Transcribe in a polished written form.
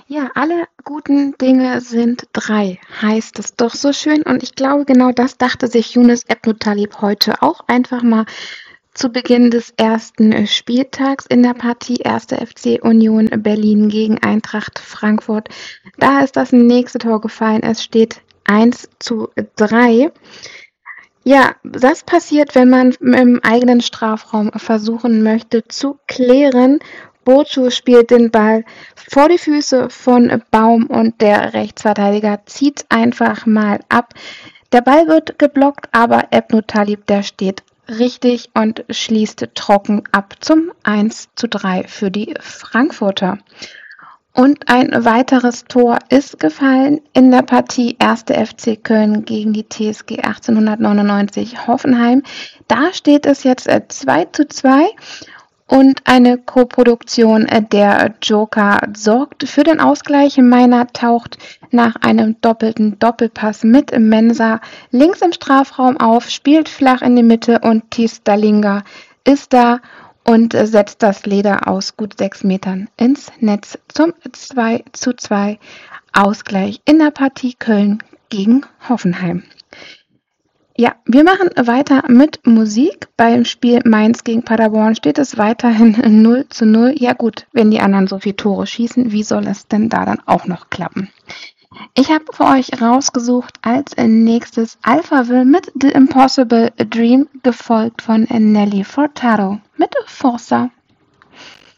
Ja, alle guten Dinge sind drei, heißt es doch so schön. Und ich glaube, genau das dachte sich Younes Ebn-Talib heute auch einfach mal zu Beginn des ersten Spieltags in der Partie 1. FC Union Berlin gegen Eintracht Frankfurt. Da ist das nächste Tor gefallen. Es steht 1:3. Ja, das passiert, wenn man im eigenen Strafraum versuchen möchte zu klären. Bochu spielt den Ball vor die Füße von Baum und der Rechtsverteidiger zieht einfach mal ab. Der Ball wird geblockt, aber Ebn-Talib, der steht richtig und schließt trocken ab zum 1:3 für die Frankfurter. Und ein weiteres Tor ist gefallen in der Partie 1. FC Köln gegen die TSG 1899 Hoffenheim. Da steht es jetzt 2:2 und eine Koproduktion der Joker sorgt für den Ausgleich. Meiner taucht nach einem doppelten Doppelpass mit Mensah links im Strafraum auf, spielt flach in die Mitte und Thies Dallinga ist da und setzt das Leder aus gut 6 Metern ins Netz zum 2:2 Ausgleich in der Partie Köln gegen Hoffenheim. Ja, wir machen weiter mit Musik. Beim Spiel Mainz gegen Paderborn steht es weiterhin 0:0. Ja gut, wenn die anderen so viele Tore schießen, wie soll es denn da dann auch noch klappen? Ich habe für euch rausgesucht als nächstes Alphaville mit The Impossible Dream, gefolgt von Nelly Furtado mit Forza.